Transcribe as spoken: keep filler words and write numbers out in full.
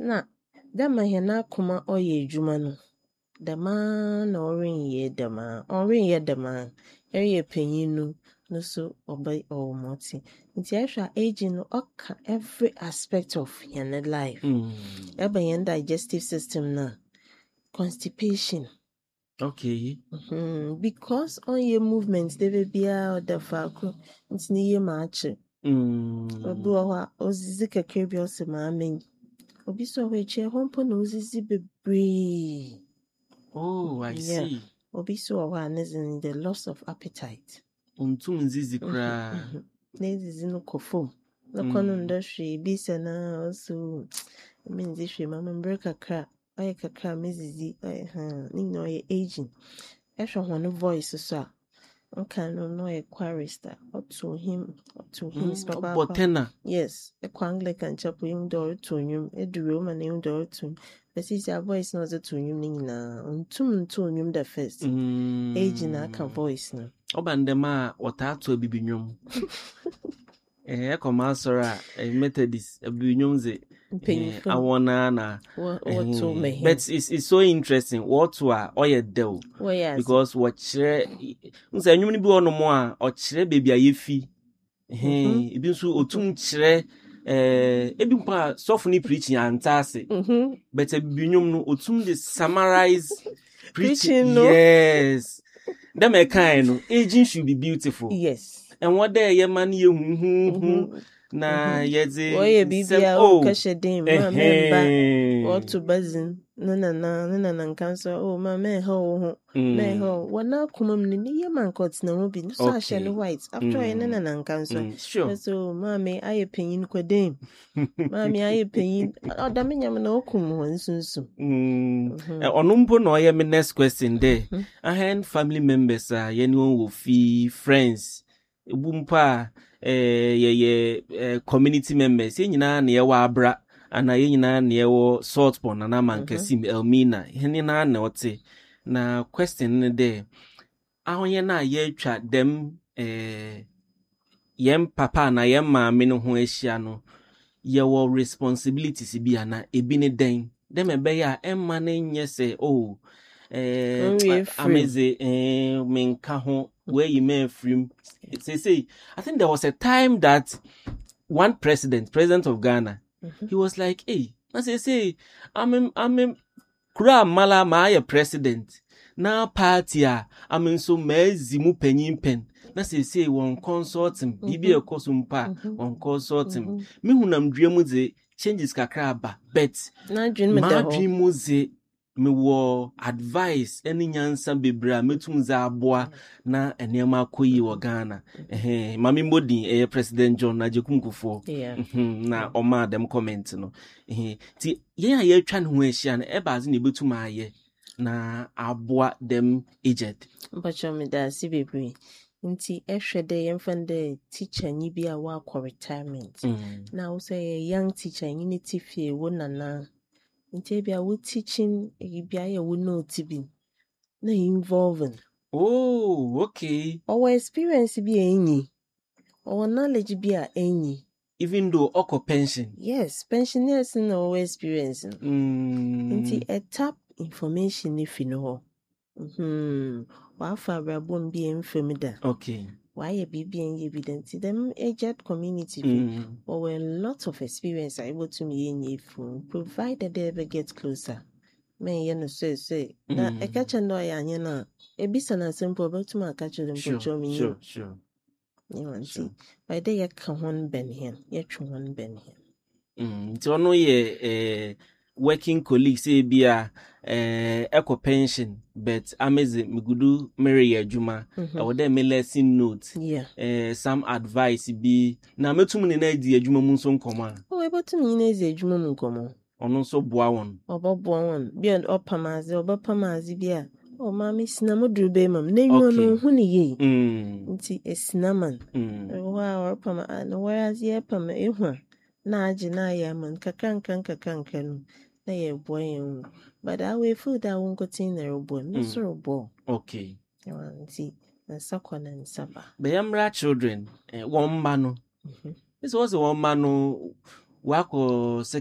Na dama hena kuma oye adwuma no. Dama na orenye dama. Orenye dama. Eye panyin no no so obey or moti. Nti ehwa aging no oka every aspect of your life. Mm. Eba yen digestive system na constipation. Okay. Mm-hmm. Because on your movements they will be out the faku. It's ni ye mache. Mm. Obi wa ozizi kakere bi ose ma amen. Obi so we che hompo na ozizi bebre. Oh, I Yeah. see. Obi so wa in the loss of appetite. Untum nzizi kra. Nezi no kofo. No kono ndashwe bi sana also. Minzi shwe mama mbreka kra. Oye kakra mezizi. Oye ha. Ni no ye aging. Esho hono voice so. Okay, no no a chorister. Or to him to him Mm. papa. Botena. Yes, a Anglican chapel him door to him, a room and him door to him. But his voice knows it to him na untum to him the first. Mm. Age na can voice na. Obandema watato bibinwom. Eh komasora Methodist abinyomze awona na what to me. But it's it's so interesting what to are oye del. Oh yes. Because what chere unse nwum ni bi ono mo a o chere baby ayefi. Eh ebi nso otum chere eh ebi mpa soft ni preaching antase. Mhm. But abinyom no otum de summarize preaching no. Yes. Them a kind no aging should be beautiful. Yes. And what day ye man ye hu hu na ye de oye bibia o kashe dem ma memba o to bazin na na na na na nkanso o ma me ha wo ho me ha wana kumam ni ye man court na ho bi so ahye no white after ye na na na nkanso so ma me aye panyin kwadem ma me aye panyin o da me nyam na okum ho nsunsu mm onumpo no ye me next question there ahen family members are ye no wo fi friends ebumpa eh ye ye eh, community members ye nyina na ye wa abra ana ye nyina na ye wo Saltpond na na mankasim Elmina hene na na ote na question ne there ahonye na ye twa dem eh yem papa na yem maame no ho ahia no ye wo responsibilities bi ana ebi ne den dem ebe ya emma na nye se oh eh ameze eh menka ho where you may from say say I think there was a time that one president president of Ghana mm-hmm. he was like hey I say say I'm I'm kura mala ma ya president na party a I'm so mezimu panyin pen na say say one consulting bibi ekosumpa one consulting me hunam duamu de changes kakra ba bet na dream me da ho ma ze me wo advice eni nyansa bebra metum za aboa na enema akoyi wo Ghana eh mami modin eh president John Ajekunkufu na oma dem comment no eh ti yen ya atwa ne ho ahia na ebaze na betum aye na aboa dem agent mpacho me da si bebre nti ehwede yemfande teacher nyi bi a wa kwa retirement mm. na wo say young teacher nyi ne tifie wo nana nti bia wo teaching e bia ye wo no tibi na involving oh okay our experience bi enyi our knowledge bi a enyi even though oko pension yes pensioners no our experience mm. nti a tap information if you know mhm wa fa brabom bi enfamida okay why B B and evidence them aged community mm. or a lot of experience are able to me in you provided they ever get closer. May you know say say na a catch and no yana a bisana simple but to my catch them sure sure sure you want see by day ya come on ben here yet one ben here mm so no ye eh working colleagues say be a eh eco pension but amazing migudu Mary adwuma e wo dey me lesson note yeah eh some advice be na metum ne na di adwuma mu nso nkoma oh e botum ne na di adwuma mu nkoma ono nso boa won oboboa won bi opamaze obopamaze bi a o ma me sinamoduru be mam na nyu no hu ne ye mm nti esinaman mm wa opama no whereas ye pama ehua na age na ya man kakanka kakanka no na ye boy but I will food that won't continue boy no so bo okay you want see na sakwana nsaba be yamra children eh, one man no this was one man no wako